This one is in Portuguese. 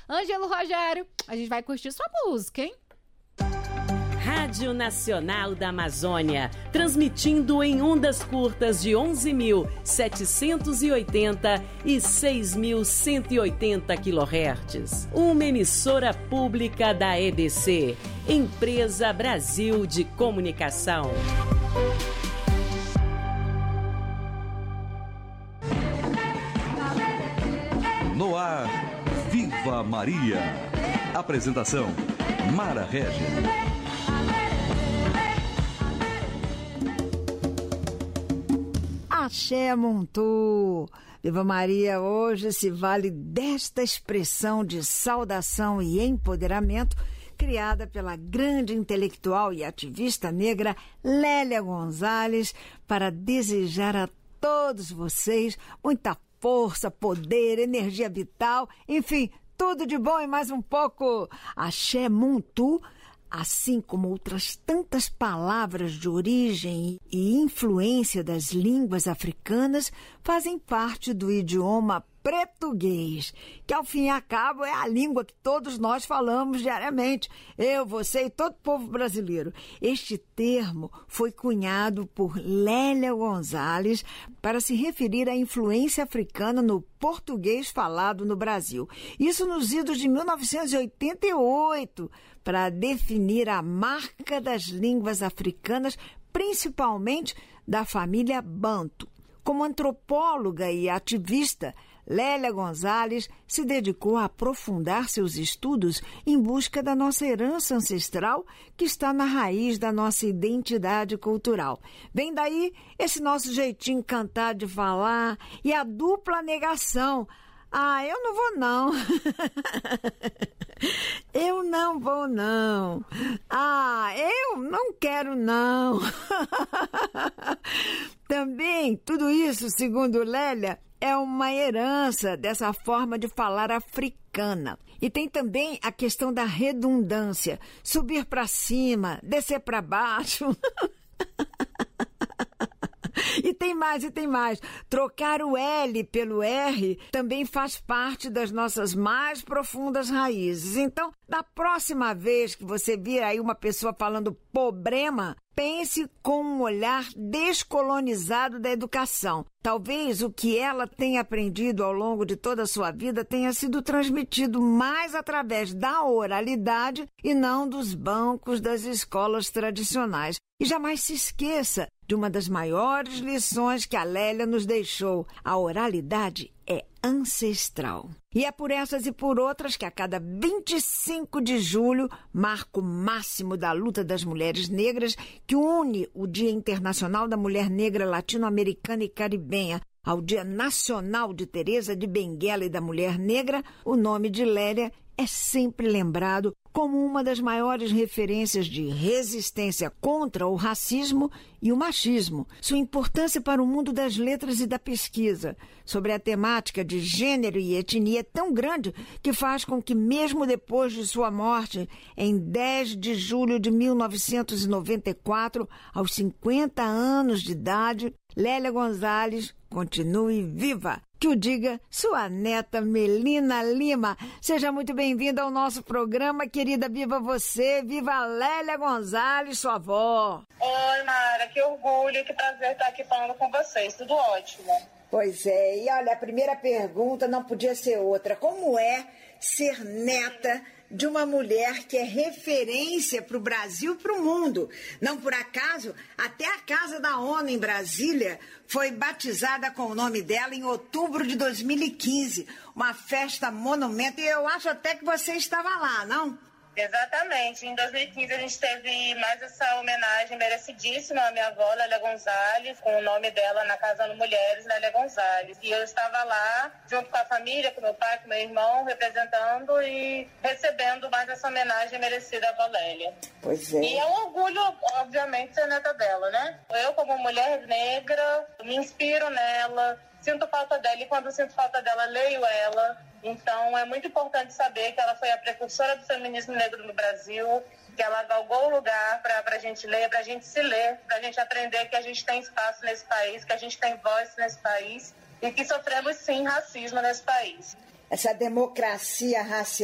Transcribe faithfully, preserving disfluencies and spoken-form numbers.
Ângelo Rogério, a gente vai curtir sua música, hein? Rádio Nacional da Amazônia, transmitindo em ondas curtas de onze mil setecentos e oitenta e seis mil cento e oitenta quilohertz. Uma emissora pública da E B C, Empresa Brasil de Comunicação. No ar, Viva Maria. Apresentação, Mara Regis. Axé Montu. Viva Maria hoje se vale desta expressão de saudação e empoderamento criada pela grande intelectual e ativista negra Lélia Gonzalez para desejar a todos vocês muita força, poder, energia vital, enfim, tudo de bom e mais um pouco. Axé Montu, assim como outras tantas palavras de origem e influência das línguas africanas, fazem parte do idioma português, que ao fim e ao cabo é a língua que todos nós falamos diariamente, eu, você e todo o povo brasileiro. Este termo foi cunhado por Lélia Gonzalez para se referir à influência africana no português falado no Brasil. Isso nos idos de mil novecentos e oitenta e oito, para definir a marca das línguas africanas, principalmente da família Banto. Como antropóloga e ativista, Lélia Gonzalez se dedicou a aprofundar seus estudos em busca da nossa herança ancestral que está na raiz da nossa identidade cultural. Vem daí esse nosso jeitinho cantar de falar e a dupla negação. Ah, eu não vou não. Eu não vou não. Ah, eu não quero não. Também, tudo isso, segundo Lélia, é uma herança dessa forma de falar africana. E tem também a questão da redundância. Subir para cima, descer para baixo. E tem mais, e tem mais. Trocar o L pelo R também faz parte das nossas mais profundas raízes. Então, da próxima vez que você vir aí uma pessoa falando problema, pense com um olhar descolonizado da educação. Talvez o que ela tenha aprendido ao longo de toda a sua vida tenha sido transmitido mais através da oralidade e não dos bancos das escolas tradicionais. E jamais se esqueça de uma das maiores lições que a Lélia nos deixou. A oralidade é ancestral. E é por essas e por outras que a cada vinte e cinco de julho, marco máximo da luta das mulheres negras, que une o Dia Internacional da Mulher Negra Latino-Americana e Caribenha ao Dia Nacional de Teresa de Benguela e da Mulher Negra, o nome de Lélia é sempre lembrado como uma das maiores referências de resistência contra o racismo e o machismo. Sua importância para o mundo das letras e da pesquisa sobre a temática de gênero e etnia é tão grande que faz com que, mesmo depois de sua morte, em dez de julho de mil novecentos e noventa e quatro, aos cinquenta anos de idade, Lélia Gonzalez continue viva. Que o diga sua neta Melina Lima. Seja muito bem-vinda ao nosso programa, querida. Viva você, viva a Lélia Gonzalez, sua avó. Oi, Mara, que orgulho, que prazer estar aqui falando com vocês. Tudo ótimo. Pois é, e olha, a primeira pergunta não podia ser outra. Como é ser neta de uma mulher que é referência para o Brasil e para o mundo? Não por acaso, até a Casa da ONU em Brasília foi batizada com o nome dela em outubro de dois mil e quinze. Uma festa monumento, e eu acho até que você estava lá, não? Exatamente. Em dois mil e quinze a gente teve mais essa homenagem merecidíssima à minha avó, Lélia Gonzalez, com o nome dela na Casa das Mulheres, Lélia Gonzalez. E eu estava lá, junto com a família, com meu pai, com meu irmão, representando e recebendo mais essa homenagem merecida à avó Lélia. Pois é. E é um orgulho, obviamente, ser neta dela, né? Eu, como mulher negra, me inspiro nela, sinto falta dela, e quando sinto falta dela, leio ela. Então, é muito importante saber que ela foi a precursora do feminismo negro no Brasil, que ela galgou o lugar para a gente ler, para a gente se ler, para a gente aprender que a gente tem espaço nesse país, que a gente tem voz nesse país e que sofremos, sim, racismo nesse país. Essa democracia racial